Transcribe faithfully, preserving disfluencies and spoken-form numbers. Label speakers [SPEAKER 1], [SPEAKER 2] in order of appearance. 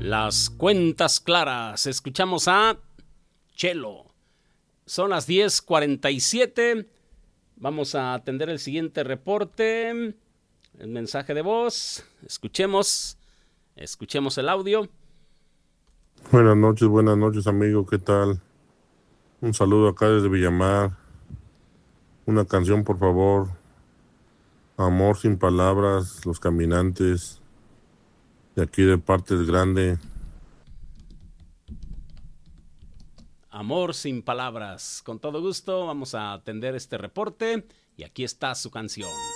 [SPEAKER 1] Las cuentas claras. Escuchamos a Chelo. Son las diez cuarenta y siete. Vamos a atender el siguiente reporte. El mensaje de voz. Escuchemos. Escuchemos el audio.
[SPEAKER 2] Buenas noches, buenas noches, amigo. ¿Qué tal? Un saludo acá desde Villamar. Una canción, por favor. Amor sin palabras, Los Caminantes. De aquí de Partes Grande.
[SPEAKER 1] Amor sin palabras. Con todo gusto vamos a atender este reporte y aquí está su canción.